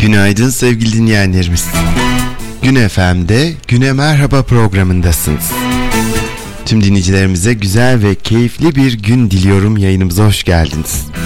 Günaydın sevgili dinleyenlerimiz. Gün FM'de Güne Merhaba programındasınız. Tüm dinleyicilerimize güzel ve keyifli bir gün diliyorum. Yayınımıza hoş geldiniz.